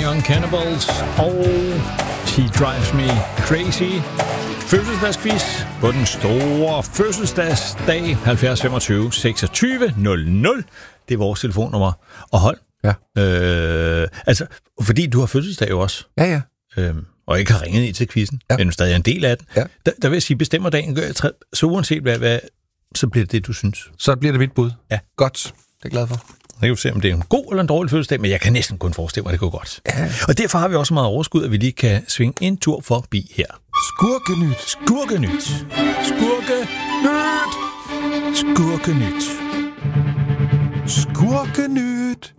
Young Cannibals og She Drives Me Crazy. Fødselsdagsquiz på den store fødselsdagsdag 70 25 26 00. Det er vores telefonnummer. Og hold. Ja. Altså, fordi du har fødselsdag jo også. Ja. Og ikke har ringet ind til quizzen, men stadig er en del af den. Ja. Der vil jeg sige, bestemmer dagen, så uanset hvad, så bliver det det, du synes. Så bliver det mit bud. Ja. Godt. Det er jeg glad for. Så kan vi se, om det er en god eller en dårlig fødselsdag, men jeg kan næsten kun forestille mig, at det går godt. Ja. Og derfor har vi også meget overskud, at vi lige kan svinge en tur forbi her. Skurkenyt. Skurkenyt. Skurkenyt. Skurkenyt. Skurkenyt.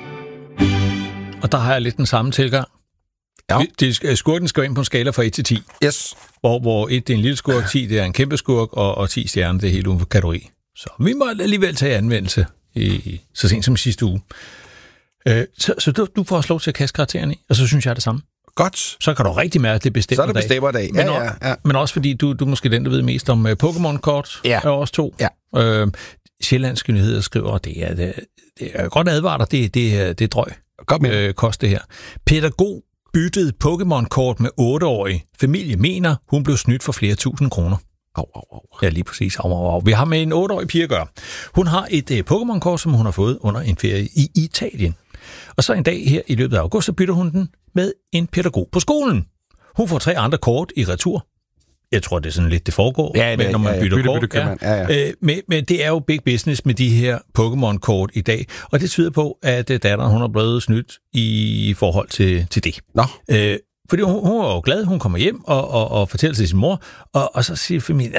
Og der har jeg lidt den samme tilgang. Ja. Skurken skal ind på en skala fra 1 til 10. Yes. Hvor 1 det er en lille skurk, 10 det er en kæmpe skurk, og 10 stjerner det er helt uden for kategori. Så vi må alligevel tage anvendelse så sent som sidste uge. Så du får lov til at kaste karakteren i, og så synes jeg det samme. Godt. Så kan du rigtig mærke, at det bestemmer dag. Så er det bestemmer dag. Ja. Men også fordi du er måske den, der ved mest om Pokémon-kort. Ja. Og også 2. Ja. Sjællandske Nyheder skriver, at det er godt advarer dig, det er drøg. Kost det her. Pædagog byttede Pokémon-kort med 8-årig familie mener, hun blev snydt for flere tusind kroner. Au. Ja, lige præcis. Au. Vi har med en 8-årig pige at gøre. Hun har et Pokémon-kort, som hun har fået under en ferie i Italien. Og så en dag her i løbet af august, så bytter hun den med en pædagog på skolen. Hun får 3 andre kort i retur. Jeg tror, det er sådan lidt, det foregår, når man bytter kort. Men det er jo big business med de her Pokémon-kort i dag, og det tyder på, at datteren hun er blevet snydt i forhold til det. Nå. Fordi hun er jo glad, hun kommer hjem og fortæller til sin mor, og så siger familien,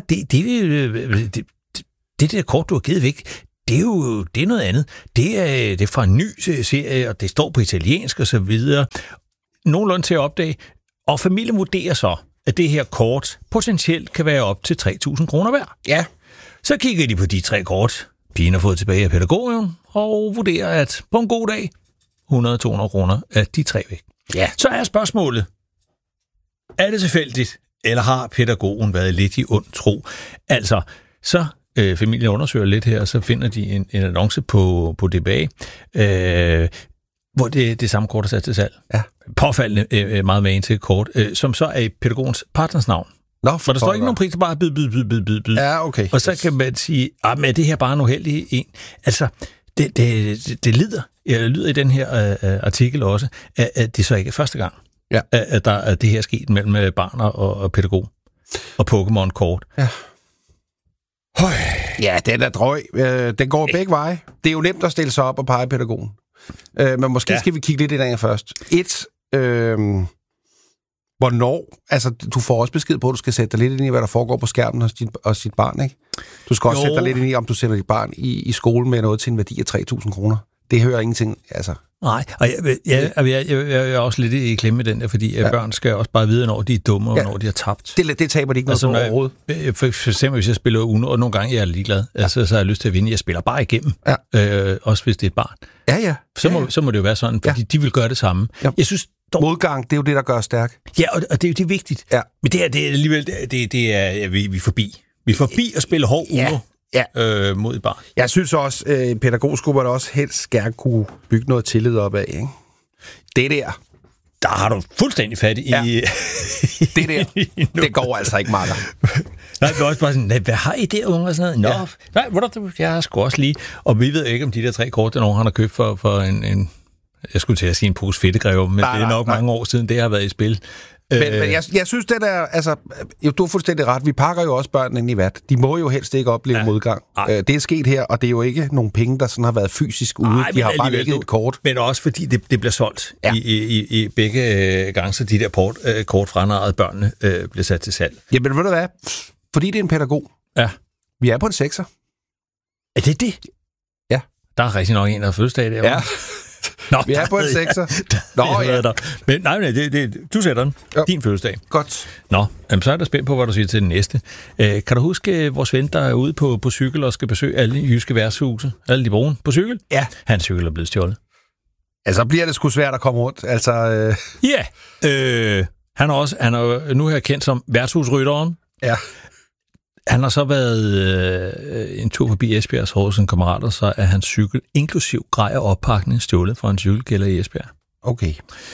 det der kort, du har givet væk, det er noget andet. Det er fra en ny serie, og det står på italiensk og så videre. Nogenlunde til at opdage, og familien vurderer så, at det her kort potentielt kan være op til 3.000 kroner værd. Ja. Så kigger de på de 3 kort, pigen har fået tilbage af pædagogen, og vurderer, at på en god dag, 100-200 kroner er de 3 væk. Ja. Så er spørgsmålet, er det tilfældigt, eller har pædagogen været lidt i ond tro? Altså, så familien undersøger lidt her, og så finder de en annonce på DBA, hvor det samme kort er sat til salg. Ja. Påfaldende meget med en til kort, som så er i pædagogens partners navn. Nå, for der står ikke nogen pris, bare bid. Ja, okay. Og så kan man sige, men er det her bare en uheldig en? Altså, det lyder i den her artikel også, at det så ikke er første gang, at det her er sket mellem barn og pædagog og Pokémon-kort. Ja. Ja, den er drøg. Den går begge veje. Det er jo nemt at stille sig op og pege pædagogen. Men måske skal vi kigge lidt i den først. Hvornår? Altså, du får også besked på, at du skal sætte dig lidt ind i, hvad der foregår på skærmen hos sit barn, ikke? Du skal også sætte dig lidt ind i, om du sender dit barn i skole med noget til en værdi af 3.000 kroner. Det hører ingenting, altså. Nej, og jeg er også lidt i klemme med den der, fordi børn skal også bare vide, når de er dumme, og når de har tabt. Det taber de ikke noget på overhovedet. For eksempel, hvis jeg spiller Uno, og nogle gange jeg er ligeglad, så har jeg lyst til at vinde. Jeg spiller bare igennem, også hvis det er et barn. Ja. Så må det jo være sådan, fordi de vil gøre det samme. Ja. Jeg synes, modgang, det er jo det, der gør stærk. Ja, og det er jo vigtigt. Ja. Men det er alligevel, det er vi er forbi. Vi er forbi at spille hård Uno. Ja. Mod et barn. Jeg synes også, pædagog skulle man også helst gerne kunne bygge noget tillid op af, ikke? Det der har du fuldstændig fat i... Det der, det går altså ikke meget. Nej, det er også bare sådan, hvad har I der, unge? Og sådan noget? Nej, jeg har sgu også lige... Og vi ved ikke, om de der 3 kort, der nogen han har købt for en jeg skulle til at sige en pose fedtegræve, men det er nok mange år siden, det har været i spil. Men jeg synes, det der, altså, du har fuldstændig ret, vi pakker jo også børnene ind i vat. De må jo helst ikke opleve modgang. Det er sket her, og det er jo ikke nogle penge, der sådan har været fysisk ude. De har bare ligget et kort. Men også fordi det bliver solgt i begge gange, så de der kort franarrede børnene bliver sat til salg. Jamen ved du hvad? Fordi det er en pædagog. Ja. Vi er på en 6'er. Er det det? Ja. Der er rigtig nok en, der har fødselsdag der. Ja. Nå, vi er på en 6'er. Nå, ja. Men nej, du sætter den. Jo. Din fødselsdag. Godt. Nå, så er der spændt på, hvad du siger til den næste. Kan du huske vores ven, der er ude på cykel og skal besøge alle jyske værtshuse? Alle de brune på cykel? Ja. Hans cykel er blevet stjålet. Altså, bliver det sgu svært at komme rundt. Altså, Ja. Han er nu her kendt som værtshusrytteren. Ja. Han har så været en tur forbi Esbjergs hos en kammerater, så er hans cykel, inklusiv grej og oppakning, stjålet fra en cykelkælder i Esbjerg. Okay.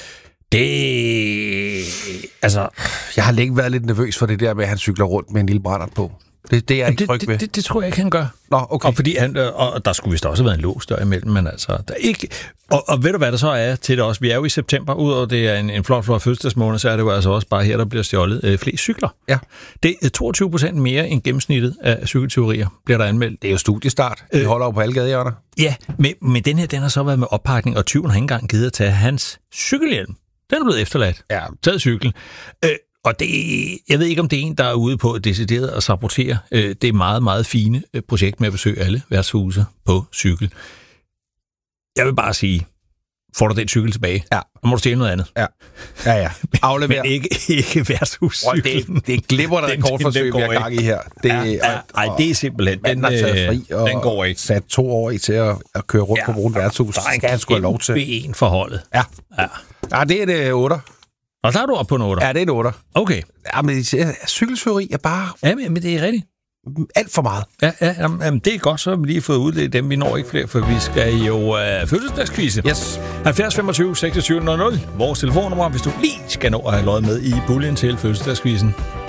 Altså... Jeg har længe været lidt nervøs for det der med, at han cykler rundt med en lille brændert på. Det er jeg ikke tryg ved. Det tror jeg ikke, han gør. Nå, okay. Og fordi og der skulle vist også have været en lås der imellem, men altså, der er ikke... Og ved du, hvad der så er til det også? Vi er jo i september, udover det er en flot fødselsdagsmåned, så er det jo altså også bare her, der bliver stjålet flest cykler. Ja. Det er 22% mere end gennemsnittet af cykeltyverier, bliver der anmeldt. Det er jo studiestart. Vi holder jo på alle gadehjørner. Ja, men den her, den har så været med oppakning, og tyven har ikke engang givet at tage hans cykelhjelm. Den er blevet efterladt. Ja. Taget cyklen. Og jeg ved ikke, om det er en, der er ude på decideret at sabotere det meget, meget fine projekt med at besøge alle værtshuse på cykel. Jeg vil bare sige, får du den cykel tilbage, så må du stjæle noget andet. Ja. Aflever. Men ikke værtshuscyklen. Det er glimrende rekordforsøg, vi har gang i her. Nej, det er simpelthen. Den har taget fri og den går ikke. sat 2 år i til at køre rundt på Brun værtshus. Der er skal han sgu have lov til. en forholdet. Ja, det er det 8. Og der er du oppe på en 8. Ja, det er en 8. Okay. Ja, men cykeltyveri er bare... Ja, men det er rigtigt. Alt for meget. Jamen, det er godt, så har vi lige fået udledt dem. Vi når ikke flere, for vi skal jo fødselsdagskvise. Yes. 70 25 26 00. Vores telefonnummer, hvis du lige skal nå at have løjet med i puljen til fødselsdagskvisen.